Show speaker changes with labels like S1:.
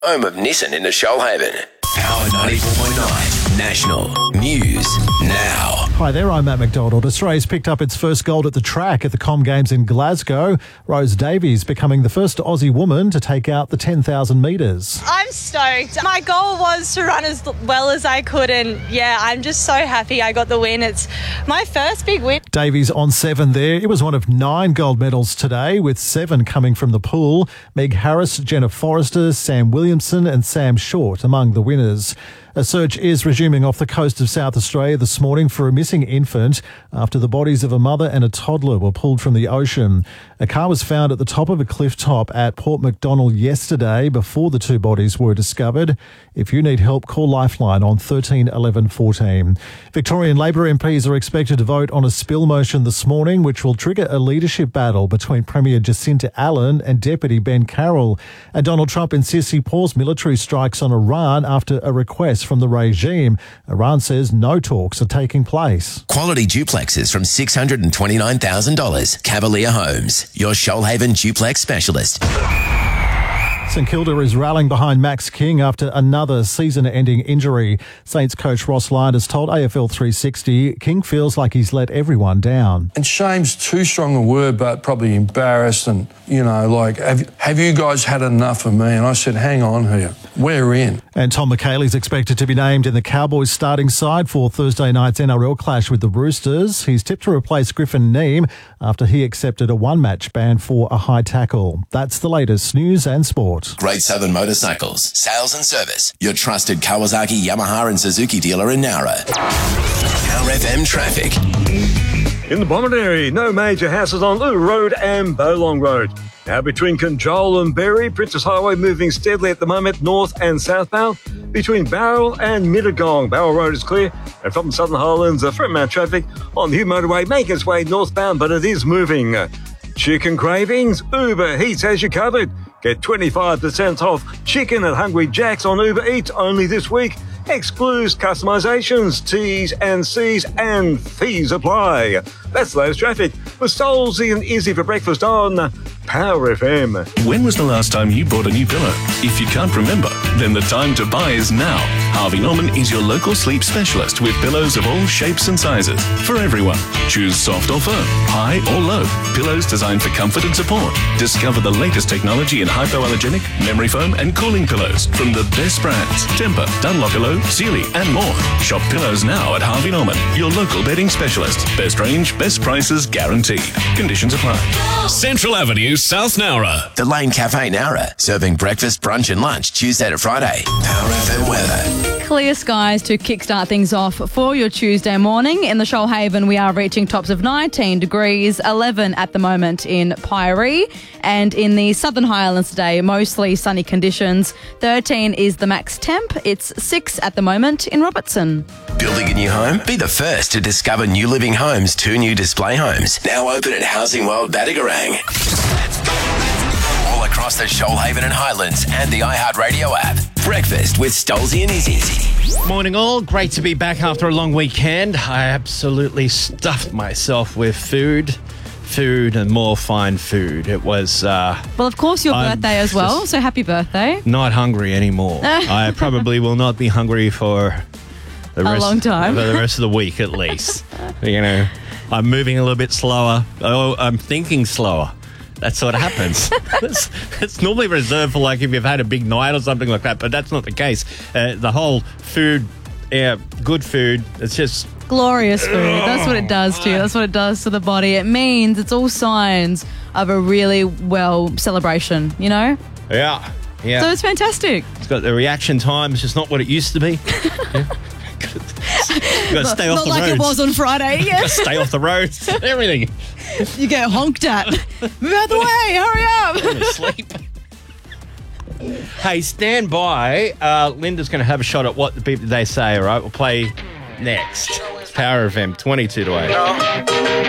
S1: Home of Nissan in the Shoalhaven. Power 94.9 National News Now.
S2: Hi there, I'm Matt McDonald. Australia's picked up its first gold at the track at the Com Games in Glasgow. Rose Davies becoming the first Aussie woman to take out the 10,000 metres.
S3: I'm stoked. My goal was to run as well as I could, and I'm just so happy I got the win. It's my first big win.
S2: Davies on 7 there. It was one of 9 gold medals today, with 7 coming from the pool. Meg Harris, Jenna Forrester, Sam Williamson and Sam Short among the winners. A search is resuming off the coast of South Australia this morning for a missing infant after the bodies of a mother and a toddler were pulled from the ocean. A car was found at the top of a cliff top at Port Macdonald yesterday before the 2 bodies were discovered. If you need help, call Lifeline on 13 11 14. Victorian Labor MPs are expected to vote on a spill motion this morning, which will trigger a leadership battle between Premier Jacinta Allen and Deputy Ben Carroll. And Donald Trump insists he paused military strikes on Iran after a request from the regime. Iran says no talks are taking place.
S1: Quality duplexes from $629,000. Cavalier Homes, your Shoalhaven duplex specialist.
S2: St Kilda is rallying behind Max King after another season-ending injury. Saints coach Ross Lyon has told AFL 360 King feels like he's let everyone down.
S4: And shame's too strong a word, but probably embarrassed and, have you guys had enough of me? And I said, hang on here, we're in.
S2: And Tom McHaley's expected to be named in the Cowboys starting side for Thursday night's NRL clash with the Roosters. He's tipped to replace Griffin Neame after he accepted a 1-match ban for a high tackle. That's the latest news and sport.
S1: Great Southern Motorcycles, sales and service. Your trusted Kawasaki, Yamaha and Suzuki dealer in Nowra. Power FM traffic.
S5: In the Bomaderry, no major hassles on Lou Road and Bowlong Road. Now between Conjola and Berry, Princess Highway moving steadily at the moment north and southbound. Between Barrel and Mittagong, Barrel Road is clear. And from the Southern Highlands, Fremantle traffic on the Hugh Motorway making its way northbound, but it is moving. Chicken cravings? Uber Eats has you covered. Get 25% off chicken at Hungry Jack's on Uber Eats only this week. Excludes customizations, T's and C's and fees apply. That's the latest traffic with Stolzy and Izzy for breakfast on Power FM.
S6: When was the last time you bought a new pillow? If you can't remember, then the time to buy is now. Harvey Norman is your local sleep specialist with pillows of all shapes and sizes for everyone. Choose soft or firm, high or low. Pillows designed for comfort and support. Discover the latest technology in hypoallergenic, memory foam and cooling pillows from the best brands. Tempur, Dunlopillow, Sealy and more. Shop pillows now at Harvey Norman, your local bedding specialist. Best range, best prices guaranteed. Conditions apply.
S7: Central Avenue, South Nowra.
S1: The Lane Cafe Nowra, serving breakfast, brunch and lunch Tuesday to Friday. Power FM weather.
S8: Clear skies to kickstart things off for your Tuesday morning. In the Shoalhaven, we are reaching tops of 19 degrees, 11 at the moment in Pyrie. And in the Southern Highlands today, mostly sunny conditions. 13 is the max temp. It's 6 at the moment in Robertson.
S1: Building a new home? Be the first to discover New Living Homes' 2 new display homes. Now open at Housing World Badagarang. All across the Shoalhaven and Highlands and the iHeartRadio app. Breakfast with Stolzy and Izzy.
S9: Morning all, great to be back after a long weekend. I absolutely stuffed myself with food and more fine food. It was...
S8: well, of course, your birthday as well, so happy birthday.
S9: Not hungry anymore. I probably will not be hungry for
S8: a long time.
S9: For the rest of the week at least. I'm moving a little bit slower. Oh, I'm thinking slower. That's what happens. It's normally reserved for if you've had a big night or something like that, but that's not the case. The whole food, good food, it's just...
S8: glorious food. That's what it does to you. That's what it does to the body. It means it's all signs of a really well celebration,
S9: Yeah.
S8: So it's fantastic.
S9: It's got the reaction time. It's just not what it used to be. You got to stay off the roads. Not
S8: like it was on Friday.
S9: Yeah. Stay off the roads. Everything.
S8: You get honked at. Move out the way. Hurry up.
S9: I'm asleep. Hey, stand by. Linda's going to have a shot at what the people they say, all right? We'll play next. It's Power FM, 22 to 8.